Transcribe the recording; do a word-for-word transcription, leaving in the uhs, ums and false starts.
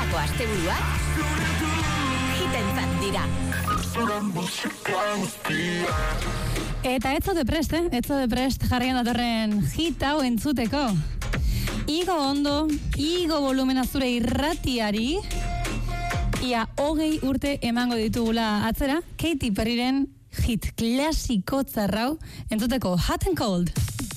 honetako asteburuak hitentzat dira. Eta ez zaude prest, eh? Ez zaude prest jarrian datorren hit hau entzuteko. Igo ondo, igo volumena zure irratiari, ia hogei urte emango ditugula atzera, Katy Perryren hit klasiko zarrau entzuteko Hot and Cold.